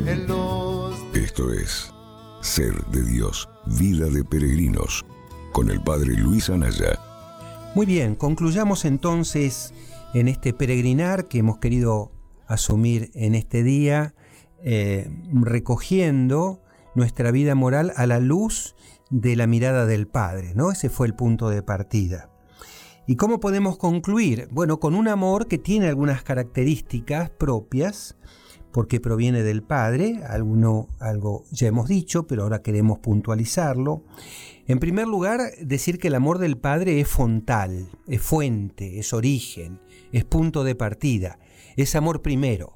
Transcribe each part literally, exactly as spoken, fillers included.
en los... Esto es Ser de Dios, Vida de Peregrinos, con el Padre Luis Anaya. Muy bien, concluyamos entonces en este peregrinar que hemos querido asumir en este día, eh, recogiendo nuestra vida moral a la luz de la mirada del Padre, ¿no? Ese fue el punto de partida. ¿Y cómo podemos concluir? Bueno, con un amor que tiene algunas características propias, porque proviene del Padre, alguno, algo ya hemos dicho, pero ahora queremos puntualizarlo. En primer lugar, decir que el amor del Padre es fontal, es fuente, es origen, es punto de partida, es amor primero.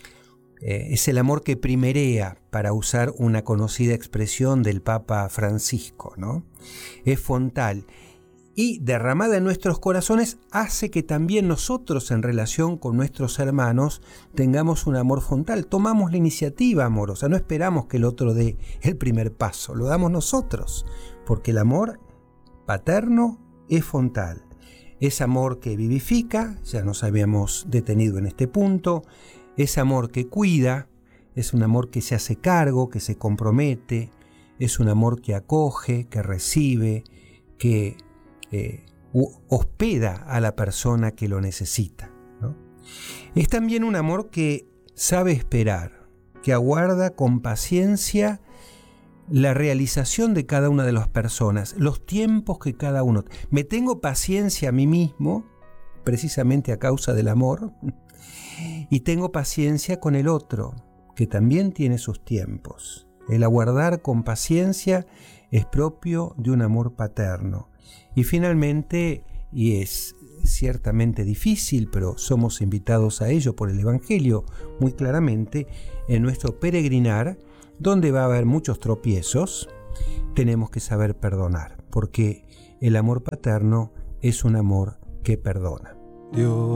Eh, es el amor que primerea, para usar una conocida expresión del Papa Francisco, ¿no? Es fontal. Y derramada en nuestros corazones hace que también nosotros, en relación con nuestros hermanos, tengamos un amor fontal. Tomamos la iniciativa amorosa, no esperamos que el otro dé el primer paso, lo damos nosotros, porque el amor paterno es fontal. Es amor que vivifica, ya nos habíamos detenido en este punto, es amor que cuida, es un amor que se hace cargo, que se compromete, es un amor que acoge, que recibe, que Eh, hospeda a la persona que lo necesita, ¿no? Es también un amor que sabe esperar, que aguarda con paciencia la realización de cada una de las personas, los tiempos que cada uno... Me tengo paciencia a mí mismo, precisamente a causa del amor, y tengo paciencia con el otro, que también tiene sus tiempos. El aguardar con paciencia es propio de un amor paterno. Y finalmente, y es ciertamente difícil, pero somos invitados a ello por el Evangelio muy claramente, en nuestro peregrinar, donde va a haber muchos tropiezos, tenemos que saber perdonar, porque el amor paterno es un amor que perdona. Dios.